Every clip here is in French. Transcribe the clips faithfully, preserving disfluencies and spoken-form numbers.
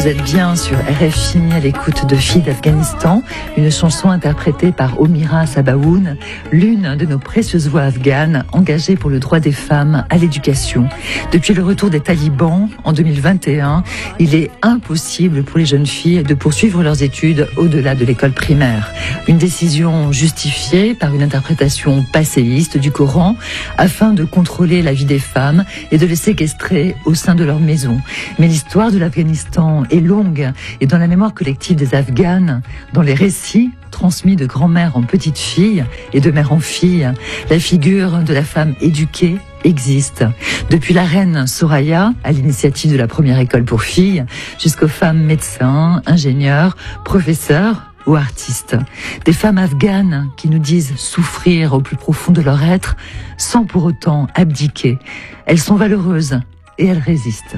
Vous êtes bien sur R F I à l'écoute de Filles d'Afghanistan, une chanson interprétée par Omira Sabahoun, l'une de nos précieuses voix afghanes engagées pour le droit des femmes à l'éducation. Depuis le retour des talibans en deux mille vingt et un, il est impossible pour les jeunes filles de poursuivre leurs études au-delà de l'école primaire. Une décision justifiée par une interprétation passéiste du Coran afin de contrôler la vie des femmes et de les séquestrer au sein de leur maison. Mais l'histoire de l'Afghanistan est longue et dans la mémoire collective des Afghanes, dans les récits transmis de grand-mère en petite fille et de mère en fille, la figure de la femme éduquée existe. Depuis la reine Soraya, à l'initiative de la première école pour filles, jusqu'aux femmes médecins, ingénieurs, professeurs ou artistes. Des femmes afghanes qui nous disent souffrir au plus profond de leur être sans pour autant abdiquer. Elles sont valeureuses et elles résistent.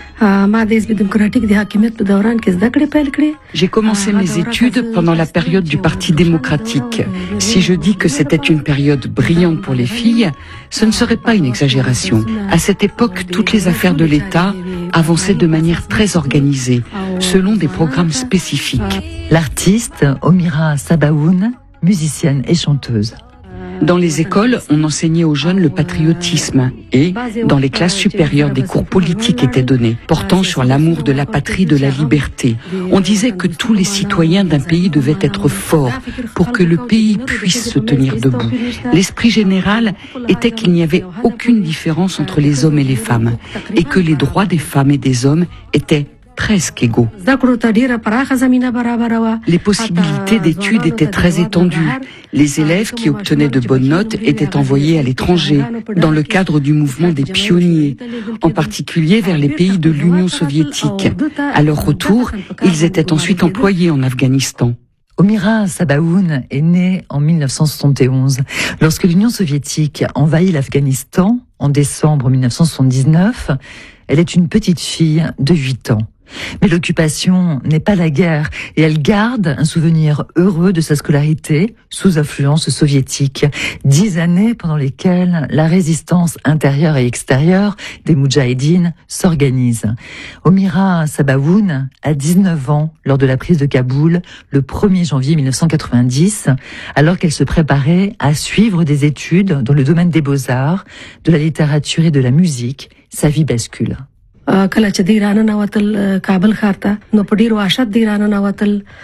J'ai commencé mes études pendant la période du Parti démocratique. Si je dis que c'était une période brillante pour les filles, ce ne serait pas une exagération. À cette époque, toutes les affaires de l'État avançaient de manière très organisée, selon des programmes spécifiques. L'artiste Omira Sabahoun, musicienne et chanteuse. Dans les écoles, on enseignait aux jeunes le patriotisme et, dans les classes supérieures, des cours politiques étaient donnés, portant sur l'amour de la patrie, de la liberté. On disait que tous les citoyens d'un pays devaient être forts pour que le pays puisse se tenir debout. L'esprit général était qu'il n'y avait aucune différence entre les hommes et les femmes et que les droits des femmes et des hommes étaient presque égaux. Les possibilités d'études étaient très étendues. Les élèves qui obtenaient de bonnes notes étaient envoyés à l'étranger, dans le cadre du mouvement des pionniers, en particulier vers les pays de l'Union soviétique. À leur retour, ils étaient ensuite employés en Afghanistan. Omira Sabahoun est née en mille neuf cent soixante et onze. Lorsque l'Union soviétique envahit l'Afghanistan, en décembre mille neuf cent soixante-dix-neuf, elle est une petite fille de huit ans. Mais l'occupation n'est pas la guerre et elle garde un souvenir heureux de sa scolarité sous influence soviétique. Dix années pendant lesquelles la résistance intérieure et extérieure des Moudjahidines s'organise. Omira Sabahoun a dix-neuf ans lors de la prise de Kaboul le premier janvier mille neuf cent quatre-vingt-dix, alors qu'elle se préparait à suivre des études dans le domaine des beaux-arts, de la littérature et de la musique. Sa vie bascule. کله چې دی رانه نوتل کابل ښار ته نو په ډیر وحشت دی رانه نوتل